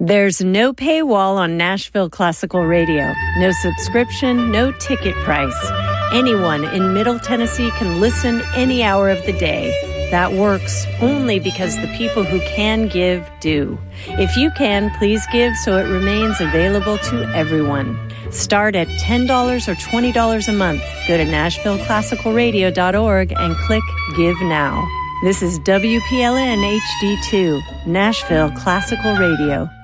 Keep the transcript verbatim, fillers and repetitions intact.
There's no paywall on Nashville Classical Radio. No subscription, no ticket price. Anyone in Middle Tennessee can listen any hour of the day. That works only because the people who can give do. If you can, please give so it remains available to everyone. Start at ten dollars or twenty dollars a month. Go to nashville classical radio dot org and click Give Now. This is W P L N H D two, Nashville Classical Radio.